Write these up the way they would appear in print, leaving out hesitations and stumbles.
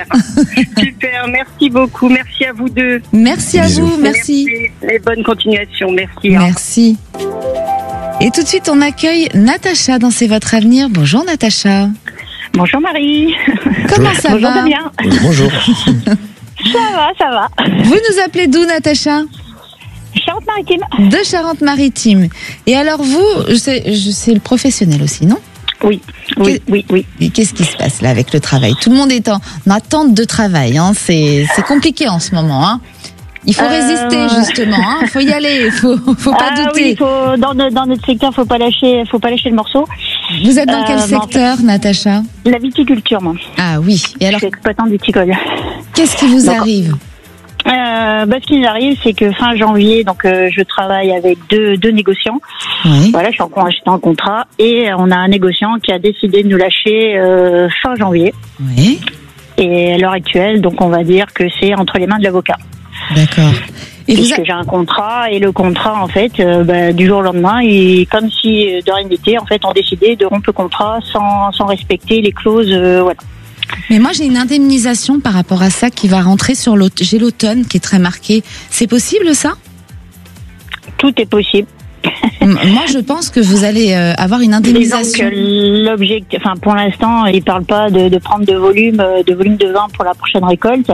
Super, merci beaucoup. Merci à vous deux. Merci à vous, merci. Et bonne continuation, merci. Merci. Et tout de suite, on accueille Natacha dans C'est votre avenir. Bonjour Natacha. Bonjour Marie. Comment ça Bonjour va? Damien. Bonjour. Ça va. Vous nous appelez d'où Natacha? Charente-Maritime. De Charente-Maritime. Et alors vous, c'est le professionnel aussi, non? Oui. Et qu'est-ce qui se passe là avec le travail? Tout le monde est en attente de travail, hein. C'est compliqué en ce moment, hein. Il faut résister justement, hein. Il faut y aller, il faut pas douter. Oui, dans notre secteur, faut pas lâcher le morceau. Vous êtes dans quel secteur, Natacha? La viticulture, moi. Ah oui. Et alors, je suis exploitante viticole. Qu'est-ce qui vous arrive? Ce qui nous arrive, c'est que fin janvier, donc je travaille avec deux négociants. Oui. Voilà, j'étais en contrat et on a un négociant qui a décidé de nous lâcher fin janvier. Oui. Et à l'heure actuelle, donc on va dire que c'est entre les mains de l'avocat. D'accord. Et puisque j'ai un contrat et le contrat, en fait, du jour au lendemain, et comme si de rien n'était, en fait, on décidait de rompre le contrat sans respecter les clauses, voilà. Mais moi, j'ai une indemnisation par rapport à ça qui va rentrer sur j'ai l'automne qui est très marqué. C'est possible, ça? Tout est possible. Moi, je pense que vous allez avoir une indemnisation. Donc, pour l'instant, il parle pas de prendre de volume de vin pour la prochaine récolte.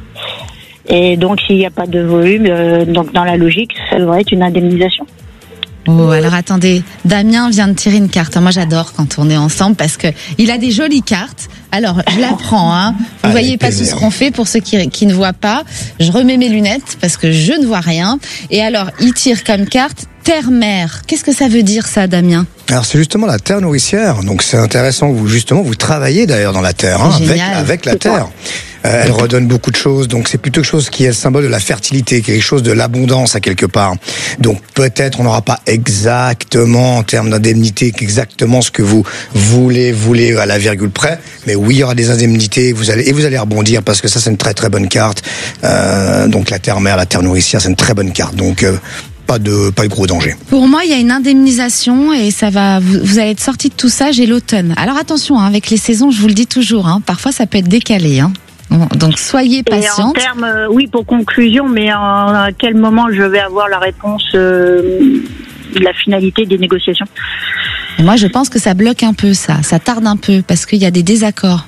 Et donc, s'il n'y a pas de volume, donc dans la logique, ça devrait être une indemnisation. Oh, alors attendez, Damien vient de tirer une carte. Moi, j'adore quand on est ensemble parce que il a des jolies cartes. Alors, je la prends, hein. Vous voyez pas tout ce qu'on fait pour ceux qui ne voient pas. Je remets mes lunettes parce que je ne vois rien. Et alors, il tire comme carte terre-mer. Qu'est-ce que ça veut dire, ça, Damien? Alors, c'est justement la terre nourricière. Donc, c'est intéressant que vous travaillez d'ailleurs dans la terre, hein, avec la terre. Elle redonne beaucoup de choses, donc c'est plutôt quelque chose qui est le symbole de la fertilité, quelque chose de l'abondance à quelque part. Donc peut-être on n'aura pas exactement en termes d'indemnité exactement ce que vous voulez à la virgule près, mais oui, il y aura des indemnités, vous allez rebondir parce que ça c'est une très très bonne carte. Donc la terre-mère, la terre nourricière, c'est une très bonne carte. Donc pas de gros danger. Pour moi, il y a une indemnisation et ça va. Vous allez être sorti de tout ça. J'ai l'automne. Alors attention, hein, avec les saisons, je vous le dis toujours. Hein, parfois, ça peut être décalé. Hein. Donc soyez patiente. Et en termes, oui, pour conclusion, mais à quel moment je vais avoir la réponse de la finalité des négociations? Et moi, je pense que ça bloque un peu, ça tarde un peu parce qu'il y a des désaccords.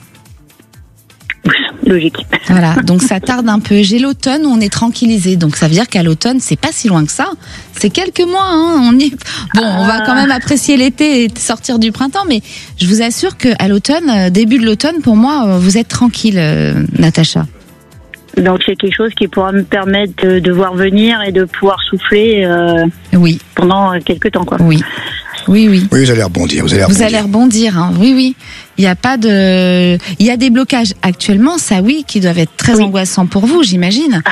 Logique. Voilà, donc ça tarde un peu. J'ai l'automne où on est tranquillisé, donc ça veut dire qu'à l'automne, c'est pas si loin que ça. C'est quelques mois, hein. On va quand même apprécier l'été et sortir du printemps, mais je vous assure qu'à l'automne, début de l'automne, pour moi, vous êtes tranquille, Natacha. Donc c'est quelque chose qui pourra me permettre de voir venir et de pouvoir souffler oui. pendant quelques temps, quoi. Oui. Oui, vous allez rebondir. Vous allez rebondir, hein. Oui. Il y a des blocages actuellement, ça oui, qui doivent être très angoissants pour vous, j'imagine.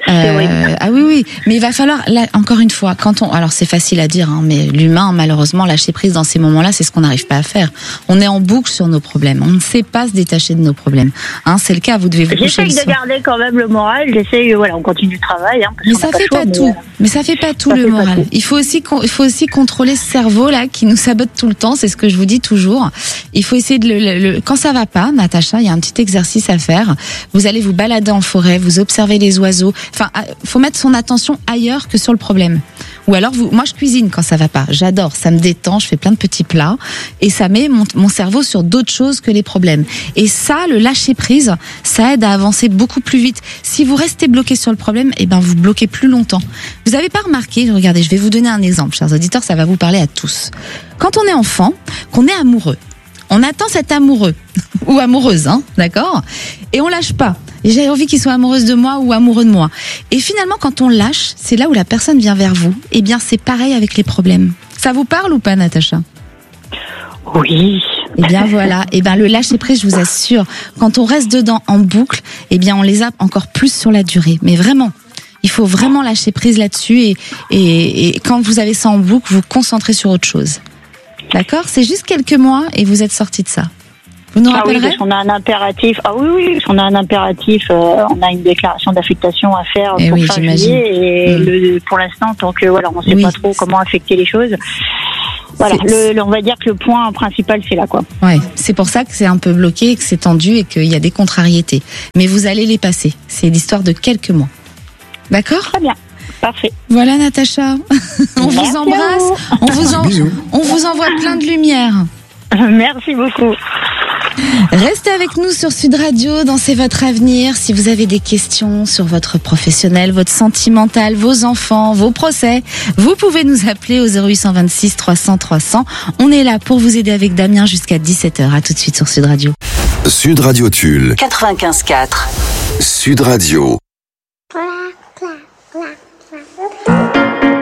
Oui. Mais il va falloir, là, encore une fois, alors c'est facile à dire, hein, mais l'humain, malheureusement, lâcher prise dans ces moments-là, c'est ce qu'on n'arrive pas à faire. On est en boucle sur nos problèmes. On ne sait pas se détacher de nos problèmes. Hein, c'est le cas, vous devez vous coucher le soir. J'essaye de garder quand même le moral. On continue le travail. Hein, mais ça fait pas tout. Mais ça fait pas tout le moral. Il faut aussi contrôler ce cerveau là qui nous sabote tout le temps. C'est ce que je vous dis toujours. Il faut essayer de quand ça va pas, Natacha, il y a un petit exercice à faire. Vous allez vous balader en forêt, vous observez les oiseaux. Enfin, faut mettre son attention ailleurs que sur le problème. Ou alors, moi, je cuisine quand ça va pas. J'adore, ça me détend, je fais plein de petits plats et ça met mon cerveau sur d'autres choses que les problèmes. Et ça, le lâcher prise, ça aide à avancer beaucoup plus vite. Si vous restez bloqué sur le problème, vous bloquez plus longtemps. Vous avez pas remarqué, regardez, je vais vous donner un exemple, chers auditeurs, ça va vous parler à tous. Quand on est enfant, qu'on est amoureux, on attend cet amoureux ou amoureuse, hein, d'accord? Et on lâche pas. Et j'ai envie qu'il soit amoureuse de moi ou amoureux de moi. Et finalement, quand on lâche, c'est là où la personne vient vers vous. Eh bien, c'est pareil avec les problèmes. Ça vous parle ou pas, Natacha? Oui. Eh bien, voilà. Eh bien, le lâcher prise, je vous assure, quand on reste dedans en boucle, eh bien, on les a encore plus sur la durée. Mais vraiment. Il faut vraiment lâcher prise là-dessus et quand vous avez ça en boucle, vous concentrez sur autre chose. D'accord? C'est juste quelques mois et vous êtes sorti de ça. Vous nous rappellerez? Oui, parce qu'on a un impératif. Parce qu'on a un impératif. On a une déclaration d'affectation à faire pour fin juillet. Et pour l'instant, tant que on ne sait pas trop comment affecter les choses. Voilà, on va dire que le point principal, c'est là, quoi. Ouais, c'est pour ça que c'est un peu bloqué, que c'est tendu et qu'il y a des contrariétés. Mais vous allez les passer. C'est l'histoire de quelques mois. D'accord ? Très bien. Parfait. Voilà, Natacha. On vous embrasse. On vous envoie plein de lumière. Merci beaucoup. Restez avec nous sur Sud Radio dans C'est votre avenir. Si vous avez des questions sur votre professionnel, votre sentimental, vos enfants, vos procès, vous pouvez nous appeler au 0826 300 300. On est là pour vous aider avec Damien jusqu'à 17h. À tout de suite sur Sud Radio. Sud Radio Tulle 95.4. Sud Radio.